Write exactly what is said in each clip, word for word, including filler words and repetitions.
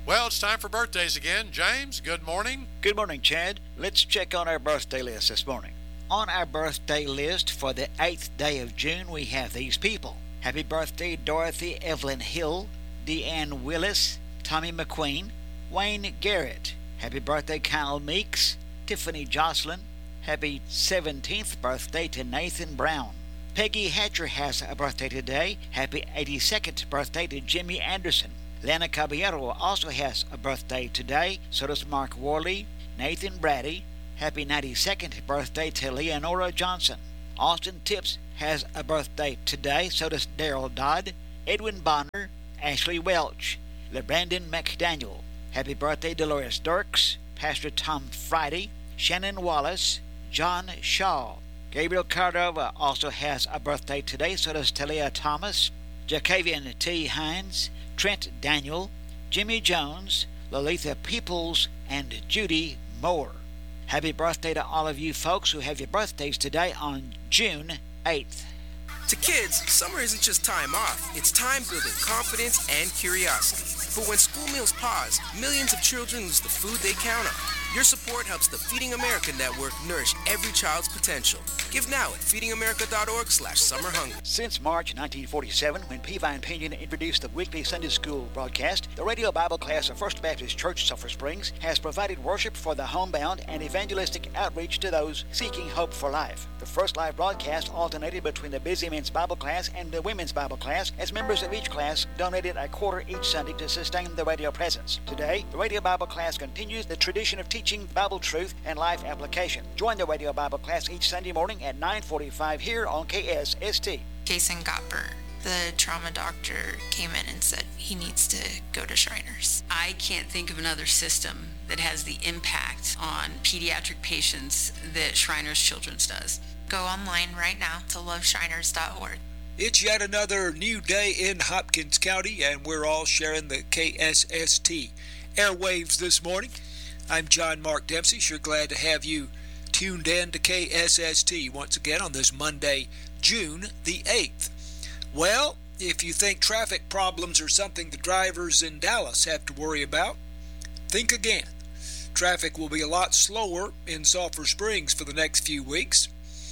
Well, it's time for birthdays again. James, good morning. Good morning, Chad. Let's check on our birthday list this morning. On our birthday list for the eighth day of June, we have these people. Happy birthday, Dorothy Evelyn Hill, Deanne Willis, Tommy McQueen, Wayne Garrett. Happy birthday, Kyle Meeks, Tiffany Jocelyn. Happy seventeenth birthday to Nathan Brown. Peggy Hatcher has a birthday today. Happy eighty-second birthday to Jimmy Anderson. Lana Caballero also has a birthday today. So does Mark Worley, Nathan Brady. Happy ninety-second birthday to Leonora Johnson. Austin Tips has a birthday today. So does Daryl Dodd, Edwin Bonner, Ashley Welch, LeBrandon McDaniel. Happy birthday, Dolores Dirks, Pastor Tom Friday, Shannon Wallace, John Shaw. Gabriel Cordova also has a birthday today. So does Talia Thomas, Jacavian T. Hines, Trent Daniel, Jimmy Jones, Lolitha Peoples, and Judy Moore. Happy birthday to all of you folks who have your birthdays today on June eighth. To kids, summer isn't just time off. It's time building confidence and curiosity. But when school meals pause, millions of children lose the food they count on. Your support helps the Feeding America Network nourish every child's potential. Give now at feedingamerica.org slash summer hunger. Since March nineteen forty-seven, when Peavine Pinion introduced the weekly Sunday school broadcast, the radio Bible class of First Baptist Church, Sulphur Springs, has provided worship for the homebound and evangelistic outreach to those seeking hope for life. The first live broadcast alternated between the busy men's Bible class and the women's Bible class, as members of each class donated a quarter each Sunday to sustain the radio presence. Today, the radio Bible class continues the tradition of teaching Bible truth and life application. Join the radio Bible class each Sunday morning at nine forty-five here on K S S T. Kason got burnt. The trauma doctor came in and said he needs to go to Shriners. I can't think of another system that has the impact on pediatric patients that Shriners Children's does. Go online right now to love shriners dot org. It's yet another new day in Hopkins County, and we're all sharing the K S S T airwaves this morning. I'm John Mark Dempsey. Sure glad to have you tuned in to K S S T once again on this Monday, June the eighth. Well, if you think traffic problems are something the drivers in Dallas have to worry about, think again. Traffic will be a lot slower in Sulphur Springs for the next few weeks,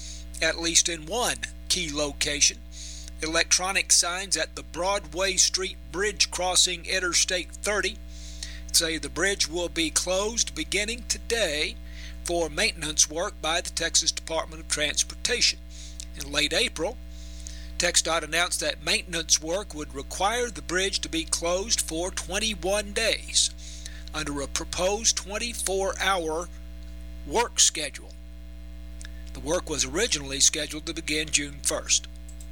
at least in one key location. Electronic signs at the Broadway Street Bridge crossing Interstate thirty say the bridge will be closed beginning today for maintenance work by the Texas Department of Transportation. In late April, TxDOT announced that maintenance work would require the bridge to be closed for twenty-one days under a proposed twenty-four hour work schedule. The work was originally scheduled to begin June first.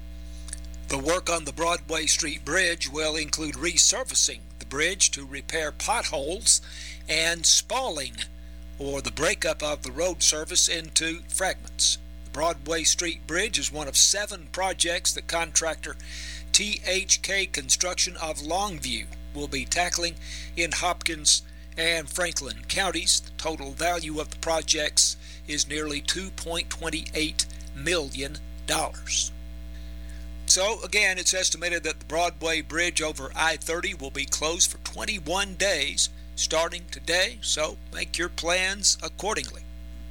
The work on the Broadway Street Bridge will include resurfacing the bridge to repair potholes and spalling, or the breakup of the road surface into fragments. The Broadway Street Bridge is one of seven projects that contractor T H K Construction of Longview will be tackling in Hopkins and Franklin counties. The total value of the projects is nearly two point two eight million dollars. So, again, it's estimated that the Broadway Bridge over I thirty will be closed for twenty-one days starting today, so make your plans accordingly.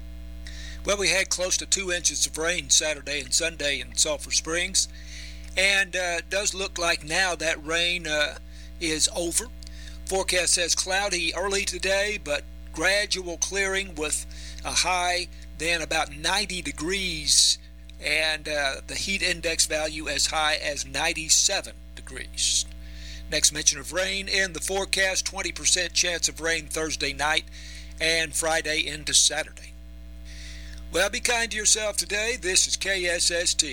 Well, we had close to two inches of rain Saturday and Sunday in Sulphur Springs, and uh, it does look like now that rain uh, is over. Forecast says cloudy early today, but gradual clearing with a high then about ninety degrees, and uh, the heat index value as high as ninety-seven degrees. Next mention of rain in the forecast, twenty percent chance of rain Thursday night and Friday into Saturday. Well, be kind to yourself today. This is K S S T.